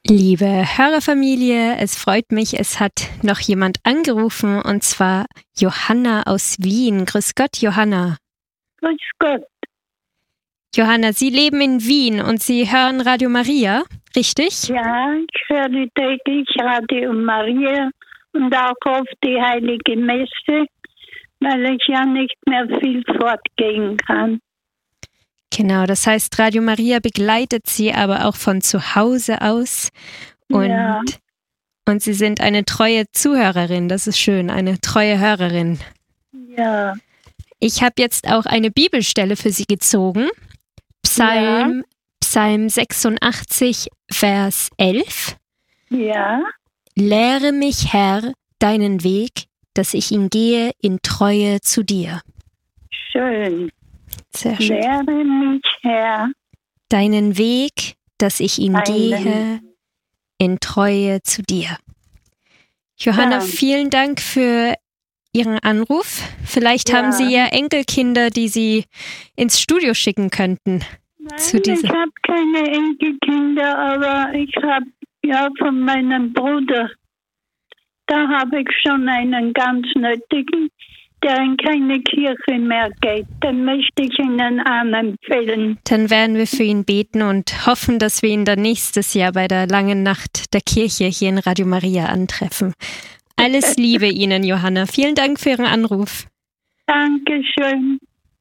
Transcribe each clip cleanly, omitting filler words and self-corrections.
Liebe Hörerfamilie, es freut mich, es hat noch jemand angerufen, und zwar Johanna aus Wien. Grüß Gott, Johanna. Grüß Gott. Johanna, Sie leben in Wien und Sie hören Radio Maria, richtig? Ja, ich höre täglich Radio Maria und auch oft die Heilige Messe, weil ich ja nicht mehr viel fortgehen kann. Genau, das heißt, Radio Maria begleitet Sie aber auch von zu Hause aus und Sie sind eine treue Zuhörerin, das ist schön, eine treue Hörerin. Ja. Ich habe jetzt auch eine Bibelstelle für Sie gezogen, Psalm 86, Vers 11. Ja. Lehre mich, Herr, deinen Weg, dass ich ihn gehe in Treue zu dir. Schön. Sehr schön. Lehre mich, Herr, deinen Weg, dass ich ihn gehe in Treue zu dir. Johanna, vielen Dank für Ihren Anruf. Vielleicht haben Sie ja Enkelkinder, die Sie ins Studio schicken könnten. Nein, ich habe keine Enkelkinder, aber ich habe von meinem Bruder, da habe ich schon einen ganz nötigen, der in keine Kirche mehr geht. Den möchte ich Ihnen anempfehlen. Dann werden wir für ihn beten und hoffen, dass wir ihn dann nächstes Jahr bei der langen Nacht der Kirche hier in Radio Maria antreffen. Alles Liebe Ihnen, Johanna. Vielen Dank für Ihren Anruf. Dankeschön.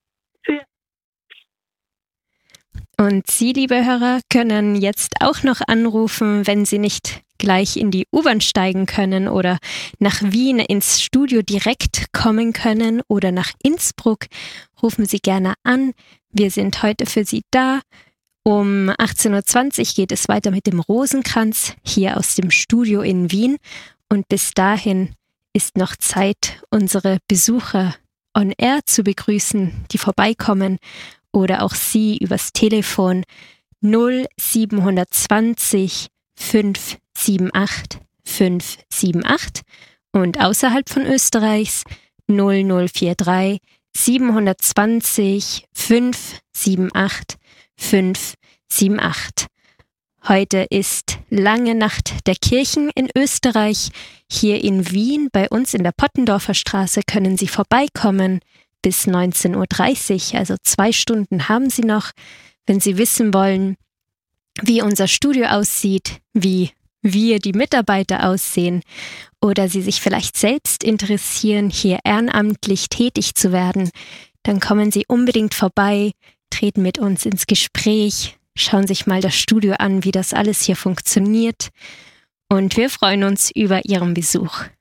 Und Sie, liebe Hörer, können jetzt auch noch anrufen, wenn Sie nicht gleich in die U-Bahn steigen können oder nach Wien ins Studio direkt kommen können oder nach Innsbruck. Rufen Sie gerne an. Wir sind heute für Sie da. Um 18.20 Uhr geht es weiter mit dem Rosenkranz hier aus dem Studio in Wien. Und bis dahin ist noch Zeit, unsere Besucher on air zu begrüßen, die vorbeikommen, oder auch Sie übers Telefon 0720 578 578 und außerhalb von Österreichs 0043 720 578 578. Heute ist lange Nacht der Kirchen in Österreich. Hier in Wien, bei uns in der Pottendorfer Straße, können Sie vorbeikommen bis 19.30 Uhr, also 2 Stunden haben Sie noch. Wenn Sie wissen wollen, wie unser Studio aussieht, wie wir, die Mitarbeiter, aussehen, oder Sie sich vielleicht selbst interessieren, hier ehrenamtlich tätig zu werden, dann kommen Sie unbedingt vorbei, treten mit uns ins Gespräch, schauen sich mal das Studio an, wie das alles hier funktioniert, und wir freuen uns über Ihren Besuch.